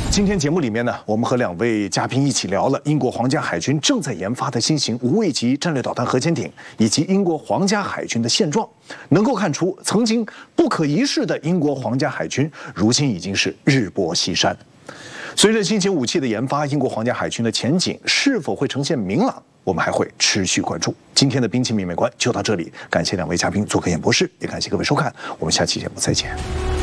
今天节目里面呢，我们和2位嘉宾一起聊了英国皇家海军正在研发的新型无畏级战略导弹核潜艇，以及英国皇家海军的现状。能够看出，曾经不可一世的英国皇家海军，如今已经是日薄西山。随着新型武器的研发，英国皇家海军的前景是否会呈现明朗，我们还会持续关注。今天的兵器秘密馆就到这里，感谢2位嘉宾做客演播室，也感谢各位收看，我们下期节目再见。